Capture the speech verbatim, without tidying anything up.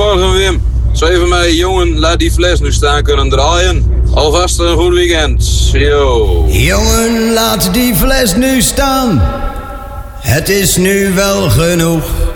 Goedemorgen Wim. Zou even mij jongen, laat die fles nu staan kunnen draaien. Alvast een goed weekend. Yo. Jongen, laat die fles nu staan. Het is nu wel genoeg.